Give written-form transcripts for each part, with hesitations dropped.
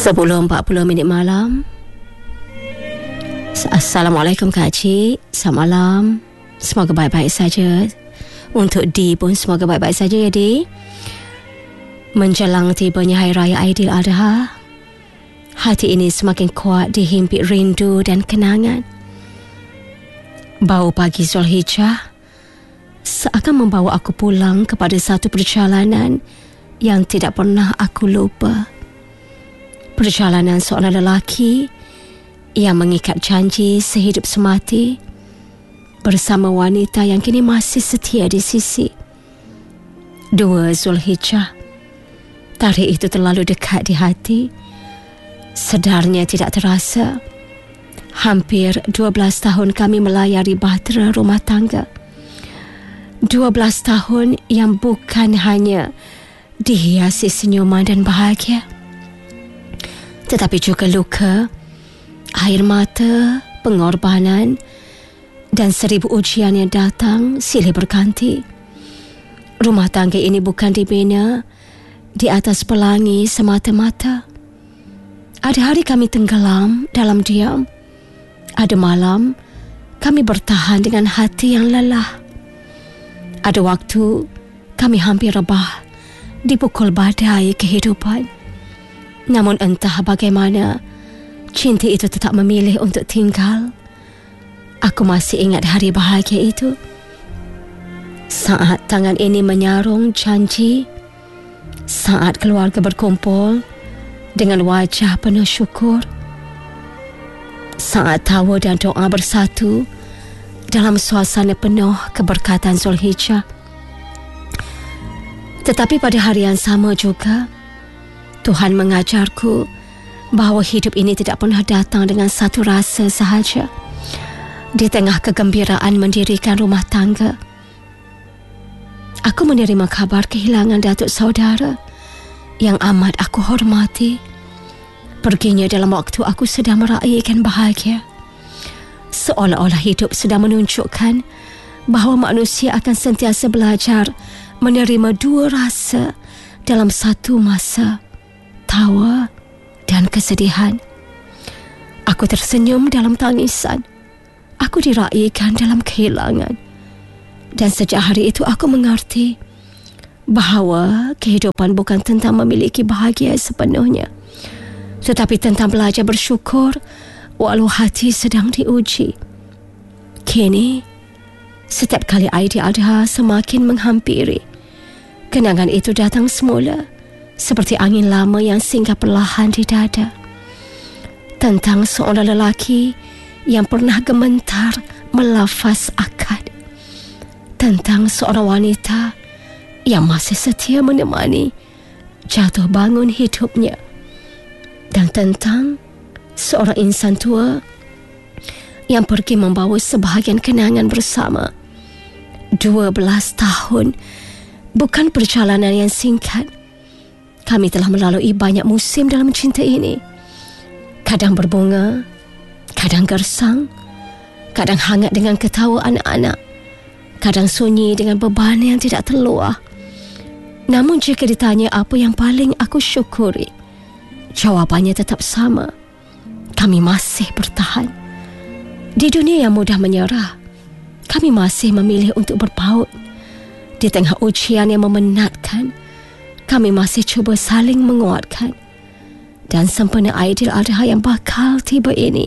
10.40 malam. Assalamualaikum Kak Cik. Selamat malam. Semoga baik-baik saja. Untuk Di pun semoga baik-baik saja ya Di. Menjelang tibanya Hari Raya Aidiladha, hati ini semakin kuat dihimpit rindu dan kenangan. Bau pagi Zulhijjah seakan membawa aku pulang kepada satu perjalanan yang tidak pernah aku lupa. Perjalanan seorang lelaki yang mengikat janji sehidup semati bersama wanita yang kini masih setia di sisi. 2 Zulhijjah. Tarikh itu terlalu dekat di hati. Sedarnya tidak terasa. Hampir 12 tahun kami melayari bahtera rumah tangga. 12 tahun yang bukan hanya dihiasi senyuman dan bahagia, tetapi juga luka, air mata, pengorbanan dan 1000 ujian yang datang silih berganti. Rumah tangga ini bukan dibina di atas pelangi semata-mata. Ada hari kami tenggelam dalam diam. Ada malam kami bertahan dengan hati yang lelah. Ada waktu kami hampir rebah dipukul badai kehidupan. Namun entah bagaimana, cinta itu tetap memilih untuk tinggal. Aku masih ingat hari bahagia itu. Saat tangan ini menyarung janji, saat keluarga berkumpul dengan wajah penuh syukur, saat tawa dan doa bersatu dalam suasana penuh keberkatan Zulhijjah. Tetapi pada hari yang sama juga, Tuhan mengajarku bahawa hidup ini tidak pernah datang dengan satu rasa sahaja. Di tengah kegembiraan mendirikan rumah tangga, aku menerima kabar kehilangan datuk saudara yang amat aku hormati. Perginya dalam waktu aku sedang meraihkan bahagia. Seolah-olah hidup sedang menunjukkan bahawa manusia akan sentiasa belajar menerima 2 rasa dalam satu masa, tawa dan kesedihan. Aku tersenyum dalam tangisan. Aku diraihkan dalam kehilangan. Dan sejak hari itu aku mengerti bahawa kehidupan bukan tentang memiliki bahagia sepenuhnya, tetapi tentang belajar bersyukur walau hati sedang diuji. Kini, setiap kali Aidiladha semakin menghampiri, kenangan itu datang semula seperti angin lama yang singgah perlahan di dada. Tentang seorang lelaki yang pernah gementar melafaz akad. Tentang seorang wanita yang masih setia menemani jatuh bangun hidupnya. Dan tentang seorang insan tua yang pergi membawa sebahagian kenangan bersama. 12 tahun bukan perjalanan yang singkat. Kami telah melalui banyak musim dalam cinta ini. Kadang berbunga, kadang gersang, kadang hangat dengan ketawa anak-anak, kadang sunyi dengan beban yang tidak terluah. Namun jika ditanya apa yang paling aku syukuri, jawapannya tetap sama. Kami masih bertahan. Di dunia yang mudah menyerah, kami masih memilih untuk berpaut. Di tengah ujian yang memenatkan, kami masih cuba saling menguatkan. Dan sempena Aidiladha yang bakal tiba ini,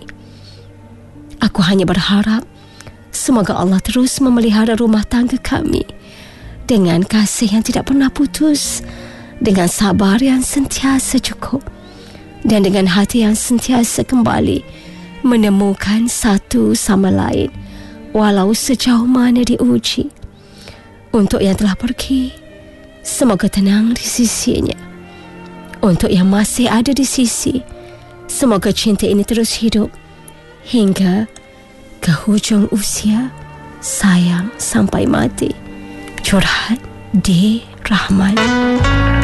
aku hanya berharap semoga Allah terus memelihara rumah tangga kami dengan kasih yang tidak pernah putus, dengan sabar yang sentiasa cukup, dan dengan hati yang sentiasa kembali menemukan satu sama lain walau sejauh mana diuji. Untuk yang telah pergi, semoga tenang di sisinya. Untuk yang masih ada di sisi, semoga cinta ini terus hidup hingga ke hujung usia, sayang sampai mati. Curhat Di Rahman.